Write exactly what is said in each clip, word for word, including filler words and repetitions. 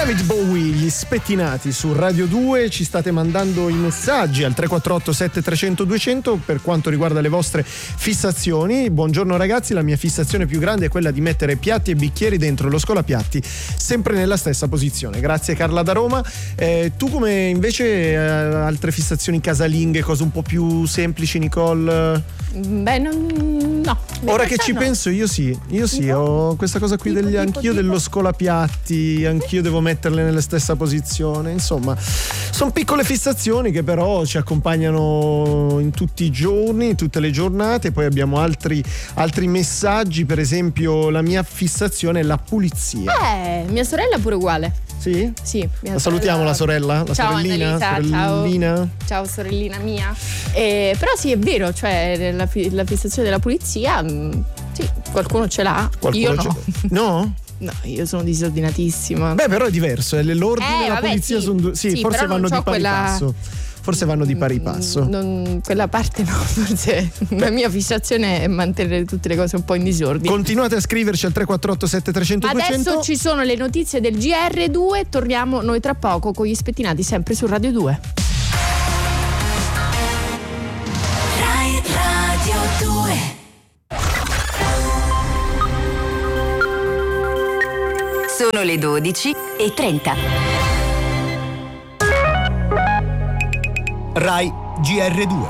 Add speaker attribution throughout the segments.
Speaker 1: David Bowie, gli spettinati su Radio due. Ci state mandando i messaggi al tre quattro otto sette tre zero zero due zero zero per quanto riguarda le vostre fissazioni. Buongiorno ragazzi, la mia fissazione più grande è quella di mettere piatti e bicchieri dentro lo scolapiatti sempre nella stessa posizione. Grazie Carla da Roma. Eh, tu come invece eh, altre fissazioni casalinghe, cose un po' più semplici, Nicole?
Speaker 2: Beh, non, no.
Speaker 1: Ora che ci
Speaker 2: no.
Speaker 1: penso io sì, io sì, ho questa cosa qui degli,
Speaker 2: tipo,
Speaker 1: anch'io
Speaker 2: tipo.
Speaker 1: dello scolapiatti, anch'io devo metterle nella stessa posizione. Insomma, sono piccole fissazioni che però ci accompagnano in tutti i giorni, in tutte le giornate. Poi abbiamo altri, altri messaggi, per esempio la mia fissazione è la pulizia.
Speaker 2: Eh, mia sorella è pure uguale.
Speaker 1: Sì?
Speaker 2: Sì.
Speaker 1: La salutiamo la sorella? La
Speaker 2: ciao
Speaker 1: sorellina?
Speaker 2: Annalisa,
Speaker 1: sorellina?
Speaker 2: ciao. Ciao sorellina mia. Eh, però sì, è vero, cioè la, la fissazione della pulizia, mh, sì, qualcuno ce l'ha.
Speaker 1: Qualcuno
Speaker 2: io
Speaker 1: ce...
Speaker 2: no.
Speaker 1: No?
Speaker 2: No, io sono disordinatissima.
Speaker 1: Beh, però è diverso, l'ordine
Speaker 2: eh,
Speaker 1: e la
Speaker 2: vabbè,
Speaker 1: pulizia
Speaker 2: sì.
Speaker 1: sono due. Sì,
Speaker 2: sì,
Speaker 1: forse vanno di pari
Speaker 2: quella...
Speaker 1: passo. Forse vanno di pari passo.
Speaker 2: Non, quella parte no, forse la mia fissazione è mantenere tutte le cose un po' in disordine.
Speaker 1: Continuate a scriverci al tre quattro otto sette tre zero zero due zero zero.
Speaker 2: Adesso ci sono le notizie del G R due, torniamo noi tra poco con gli spettinati sempre su Radio due.
Speaker 3: Rai Radio due. Sono le dodici e trenta.
Speaker 4: Rai G R due.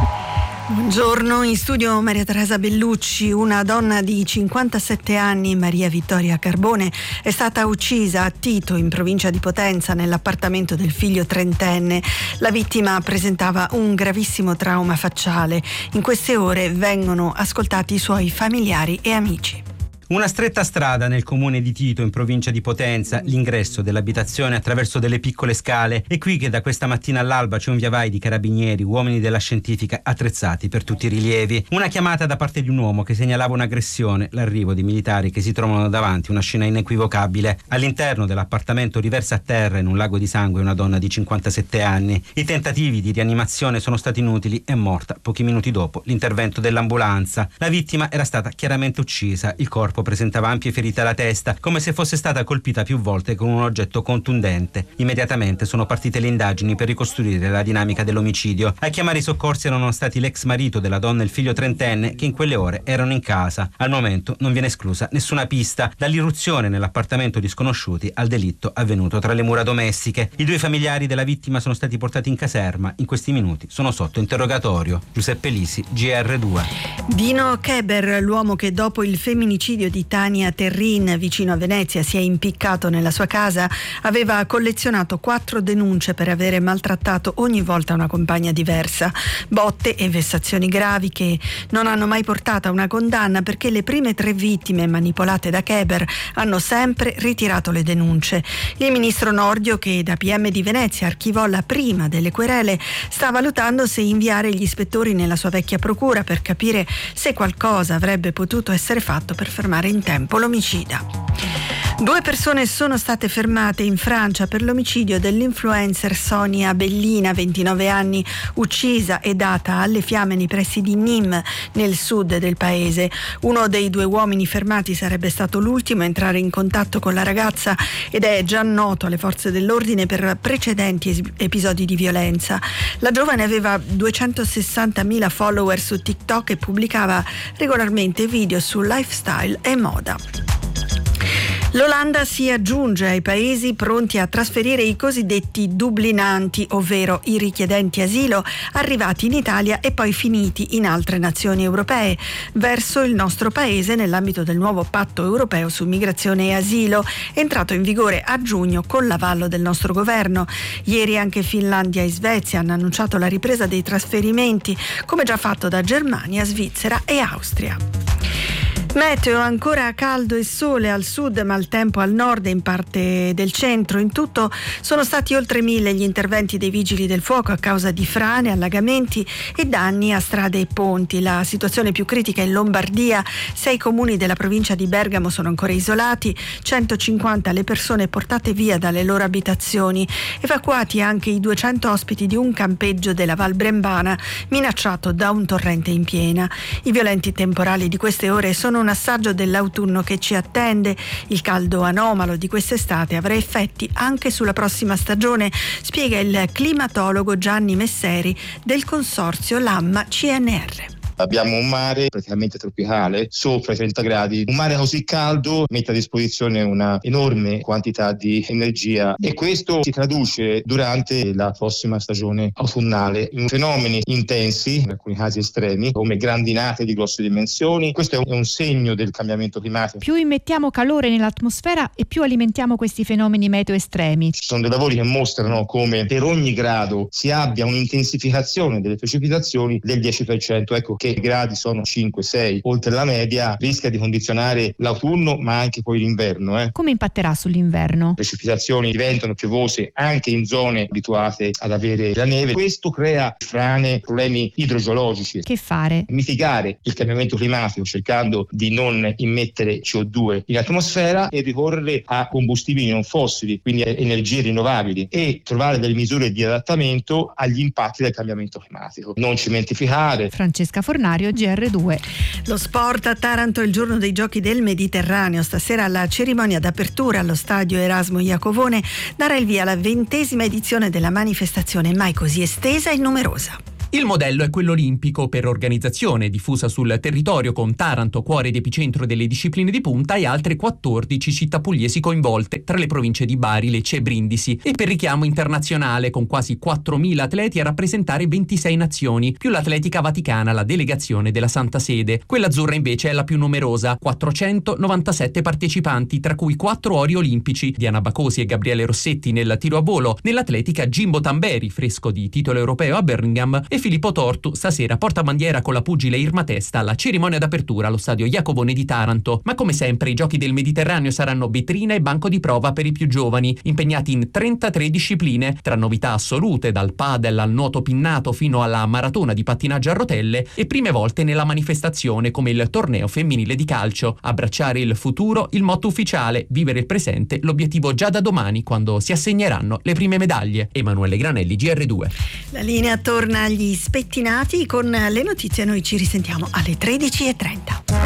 Speaker 5: Buongiorno, in studio Maria Teresa Bellucci. Una donna di cinquantasette anni, Maria Vittoria Carbone, è stata uccisa a Tito, in provincia di Potenza, nell'appartamento del figlio trentenne. La vittima presentava un gravissimo trauma facciale. In queste ore vengono ascoltati i suoi familiari e amici.
Speaker 6: Una stretta strada nel comune di Tito, in provincia di Potenza, l'ingresso dell'abitazione attraverso delle piccole scale. È qui che da questa mattina all'alba c'è un viavai di carabinieri, uomini della scientifica attrezzati per tutti i rilievi. Una chiamata da parte di un uomo che segnalava un'aggressione, l'arrivo di militari che si trovano davanti, una scena inequivocabile. All'interno dell'appartamento riversa a terra in un lago di sangue una donna di cinquantasette anni. I tentativi di rianimazione sono stati inutili, è morta pochi minuti dopo l'intervento dell'ambulanza. La vittima era stata chiaramente uccisa, il corpo presentava ampie ferite alla testa, come se fosse stata colpita più volte con un oggetto contundente. Immediatamente sono partite le indagini per ricostruire la dinamica dell'omicidio. A chiamare i soccorsi erano stati l'ex marito della donna e il figlio trentenne, che in quelle ore erano in casa. Al momento non viene esclusa nessuna pista, dall'irruzione nell'appartamento di sconosciuti al delitto avvenuto tra le mura domestiche. I due familiari della vittima sono stati portati in caserma, in questi minuti sono sotto interrogatorio. Giuseppe Lisi, G R due.
Speaker 5: Dino Keber, l'uomo che dopo il femminicidio di Tania Terrin vicino a Venezia si è impiccato nella sua casa, aveva collezionato quattro denunce per avere maltrattato ogni volta una compagna diversa. Botte e vessazioni gravi che non hanno mai portato a una condanna, perché le prime tre vittime manipolate da Keber hanno sempre ritirato le denunce. Il ministro Nordio, che da P M di Venezia archivò la prima delle querele, sta valutando se inviare gli ispettori nella sua vecchia procura per capire se qualcosa avrebbe potuto essere fatto per fermare in tempo l'omicida. Due persone sono state fermate in Francia per l'omicidio dell'influencer Sonia Bellina, ventinove anni, uccisa e data alle fiamme nei pressi di Nîmes, nel sud del paese. Uno dei due uomini fermati sarebbe stato l'ultimo a entrare in contatto con la ragazza ed è già noto alle forze dell'ordine per precedenti es- episodi di violenza. La giovane aveva duecentosessantamila follower su TikTok e pubblicava regolarmente video su lifestyle e moda. L'Olanda si aggiunge ai paesi pronti a trasferire i cosiddetti dublinanti, ovvero i richiedenti asilo arrivati in Italia e poi finiti in altre nazioni europee, verso il nostro paese nell'ambito del nuovo patto europeo su migrazione e asilo, entrato in vigore a giugno con l'avallo del nostro governo. Ieri anche Finlandia e Svezia hanno annunciato la ripresa dei trasferimenti, come già fatto da Germania, Svizzera e Austria. Meteo ancora caldo e sole al sud, maltempo al nord e in parte del centro. In tutto sono stati oltre mille gli interventi dei vigili del fuoco a causa di frane, allagamenti e danni a strade e ponti. La situazione più critica è in Lombardia. Sei comuni della provincia di Bergamo sono ancora isolati, centocinquanta le persone portate via dalle loro abitazioni. Evacuati anche i duecento ospiti di un campeggio della Val Brembana minacciato da un torrente in piena. I violenti temporali di queste ore sono una un assaggio dell'autunno che ci attende. Il caldo anomalo di quest'estate avrà effetti anche sulla prossima stagione, spiega il climatologo Gianni Messeri del consorzio Lamma C N R.
Speaker 4: Abbiamo un mare praticamente tropicale, sopra i trenta gradi. Un mare così caldo mette a disposizione una enorme quantità di energia e questo si traduce durante la prossima stagione autunnale in fenomeni intensi, in alcuni casi estremi, come grandinate di grosse dimensioni. Questo è un segno del cambiamento climatico.
Speaker 7: Più immettiamo calore nell'atmosfera e più alimentiamo questi fenomeni meteo estremi.
Speaker 4: Ci sono dei lavori che mostrano come per ogni grado si abbia un'intensificazione delle precipitazioni del dieci per cento. Ecco che i gradi sono cinque sei oltre la media, rischia di condizionare l'autunno ma anche poi l'inverno. Eh.
Speaker 7: Come impatterà sull'inverno?
Speaker 4: Le precipitazioni diventano piovose anche in zone abituate ad avere la neve. Questo crea frane, problemi idrogeologici.
Speaker 7: Che fare?
Speaker 4: Mitigare il cambiamento climatico cercando di non immettere C O due in atmosfera e ricorrere a combustibili non fossili, quindi energie rinnovabili, e trovare delle misure di adattamento agli impatti del cambiamento climatico. Non cementificare.
Speaker 7: Francesca Fornario, G R due.
Speaker 5: Lo sport a Taranto, il giorno dei Giochi del Mediterraneo. Stasera alla cerimonia d'apertura allo stadio Erasmo Iacovone darà il via alla ventesima edizione della manifestazione, mai così estesa e numerosa.
Speaker 8: Il modello è quello olimpico per organizzazione, diffusa sul territorio con Taranto, cuore ed epicentro delle discipline di punta, e altre quattordici città pugliesi coinvolte tra le province di Bari, Lecce e Brindisi, e per richiamo internazionale con quasi quattromila atleti a rappresentare ventisei nazioni, più l'Atletica Vaticana, la delegazione della Santa Sede. Quella azzurra invece è la più numerosa, quattrocentonovantasette partecipanti, tra cui quattro ori olimpici, Diana Bacosi e Gabriele Rossetti nel tiro a volo, nell'atletica Jimbo Tamberi, fresco di titolo europeo a Birmingham, e Filippo Tortu stasera porta bandiera con la pugile Irma Testa alla cerimonia d'apertura allo stadio Iacovone di Taranto. Ma come sempre i Giochi del Mediterraneo saranno vetrina e banco di prova per i più giovani, impegnati in trentatré discipline, tra novità assolute dal padel al nuoto pinnato fino alla maratona di pattinaggio a rotelle, e prime volte nella manifestazione come il torneo femminile di calcio. Abbracciare il futuro, il motto ufficiale, vivere il presente, l'obiettivo già da domani quando si assegneranno le prime medaglie. Emanuele Granelli, G R due.
Speaker 5: La linea torna agli spettinati con le notizie. Noi ci risentiamo alle tredici e trenta.